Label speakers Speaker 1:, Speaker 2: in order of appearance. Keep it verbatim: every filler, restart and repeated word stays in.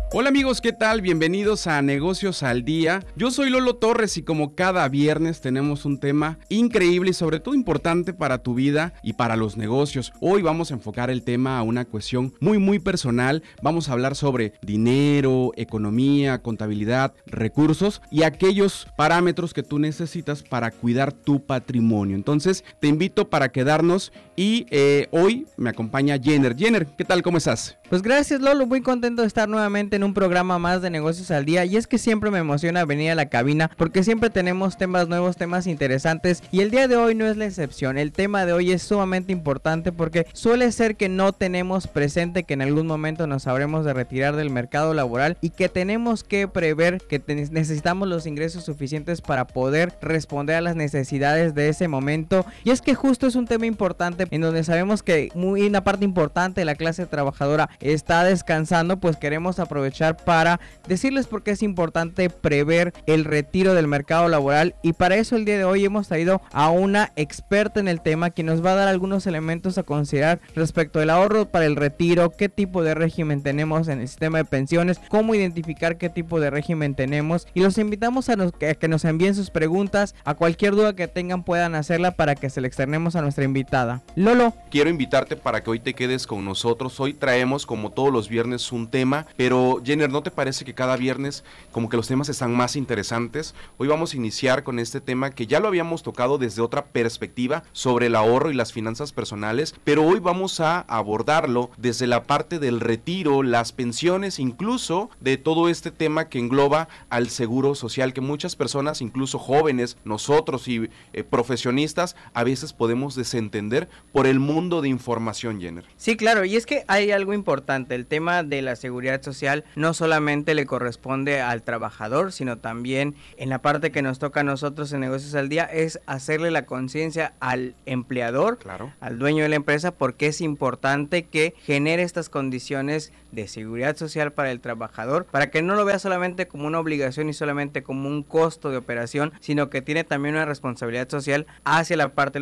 Speaker 1: Hola amigos, ¿qué tal? Bienvenidos a Negocios al Día. Yo soy Lolo Torres y como cada viernes tenemos un tema increíble y sobre todo importante para tu vida y para los negocios. Hoy vamos a enfocar el tema a una cuestión muy muy personal. Vamos a hablar sobre dinero, economía, contabilidad, recursos y aquellos parámetros que tú necesitas para cuidar tu patrimonio. Entonces te invito para quedarnos y eh, hoy me acompaña Jenner. Jenner, ¿qué tal? ¿Cómo estás?
Speaker 2: Pues gracias Lolo, muy contento de estar nuevamente en un programa más de Negocios al Día, y es que siempre me emociona venir a la cabina porque siempre tenemos temas nuevos, temas interesantes, y el día de hoy no es la excepción. El tema de hoy es sumamente importante porque suele ser que no tenemos presente que en algún momento nos habremos de retirar del mercado laboral y que tenemos que prever que te- necesitamos los ingresos suficientes para poder responder a las necesidades de ese momento. Y es que justo es un tema importante en donde sabemos que muy una parte importante de la clase trabajadora está descansando, pues queremos aprovechar para decirles por qué es importante prever el retiro del mercado laboral, y para eso el día de hoy hemos traído a una experta en el tema que nos va a dar algunos elementos a considerar respecto del ahorro para el retiro, qué tipo de régimen tenemos en el sistema de pensiones, cómo identificar qué tipo de régimen tenemos, y los invitamos a, nos, a que nos envíen sus preguntas. A cualquier duda que tengan puedan hacerla para que se le externemos a nuestra invitada. Lolo,
Speaker 1: Quiero invitarte para que hoy te quedes con nosotros. Hoy traemos como todos los viernes un tema, pero Jenner, ¿no te parece que cada viernes como que los temas están más interesantes? Hoy vamos a iniciar con este tema que ya lo habíamos tocado desde otra perspectiva sobre el ahorro y las finanzas personales, pero hoy vamos a abordarlo desde la parte del retiro, las pensiones, incluso de todo este tema que engloba al seguro social, que muchas personas, incluso jóvenes, nosotros y eh, profesionistas, a veces podemos desentender por el mundo de información, Jenner.
Speaker 2: sí, claro, y es que hay algo importante. El tema de la seguridad social no solamente le corresponde al trabajador, sino también en la parte que nos toca a nosotros en Negocios al Día es hacerle la conciencia al empleador,
Speaker 1: Claro.
Speaker 2: al dueño de la empresa, porque es importante que genere estas condiciones de seguridad social para el trabajador, para que no lo vea solamente como una obligación y solamente como un costo de operación, sino que tiene también una responsabilidad social hacia la parte